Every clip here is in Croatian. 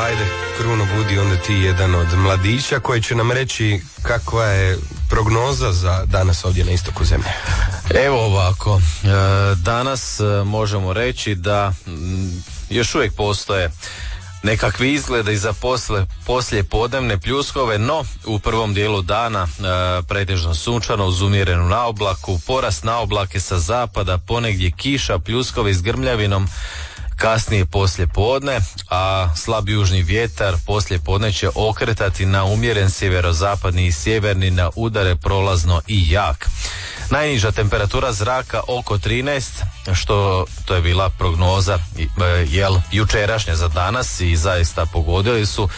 ajde, Kruno budi onda ti jedan od mladića koji će nam reći kakva je prognoza za danas ovdje na istoku zemlje. Evo ovako, danas možemo reći da još uvijek postoje nekakvi izgledi za poslije podnevne pljuskove, no u prvom dijelu dana pretežno sunčano uz umjerenu naoblaku, porast naoblake sa zapada, ponegdje kiša, pljuskovi s grmljavinom, kasnije poslije podne, a slab južni vjetar poslije podne će okretati na umjeren sjeverozapadni i sjeverni, na udare prolazno i jak. Najniža temperatura zraka oko 13, što to je bila prognoza jučerašnja za danas i zaista pogodili su.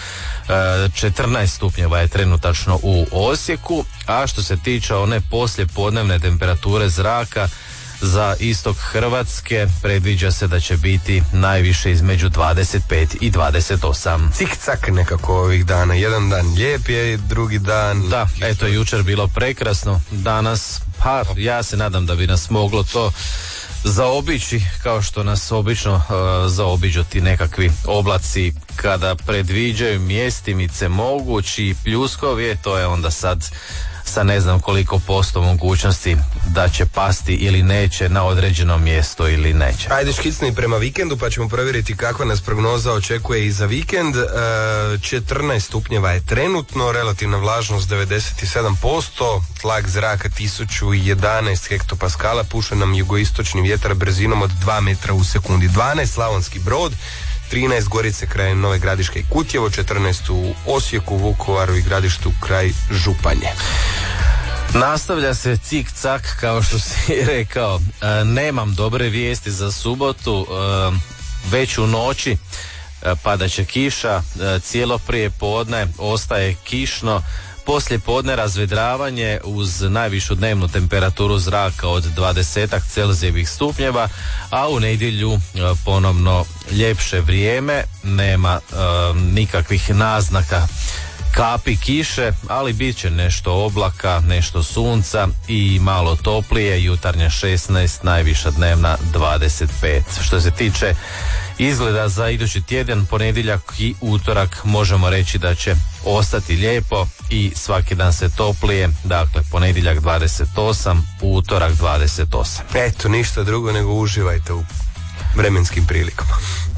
14 stupnjeva je trenutačno u Osijeku, a što se tiče one poslijepodnevne temperature zraka za istok Hrvatske predviđa se da će biti najviše između 25 i 28. Cik-cak nekako ovih dana. Jedan dan lijep je, drugi dan... Da, eto, jučer bilo prekrasno, danas, pa ja se nadam da bi nas moglo to zaobići, kao što nas obično zaobiđu ti nekakvi oblaci kada predviđaju mjestimice mogući pljuskovi, to je onda sad sa ne znam koliko posto mogućnosti da će pasti ili neće na određeno mjesto ili neće. Ajde škicni prema vikendu pa ćemo provjeriti kakva nas prognoza očekuje i za vikend. 14 stupnjeva je trenutno, relativna vlažnost 97%, tlak zraka 1011 hektopaskala, puše nam jugoistočni vjetar brzinom od 2 metra u sekundi. 12 Slavonski Brod, 13 Gorice kraj Nove Gradiške i Kutjevo, 14 u Osijeku, Vukovaru i Gradištu kraj Županje. Nastavlja se cik-cak, kao što si rekao. Nemam dobre vijesti za subotu. Već u noći padat će kiša, cijelo prije podne ostaje kišno, poslije podne razvedravanje uz najvišu dnevnu temperaturu zraka od 20 Celzijevih stupnjeva, a u nedjelju ponovno ljepše vrijeme, nema nikakvih naznaka kapi kiše, ali bit će nešto oblaka, nešto sunca i malo toplije, jutarnja 16, najviša dnevna 25. Što se tiče izgleda za idući tjedan, ponedjeljak i utorak možemo reći da će ostati lijepo i svaki dan se toplije, dakle ponedjeljak 28, utorak 28. Eto, ništa drugo nego uživajte u vremenskim prilikama.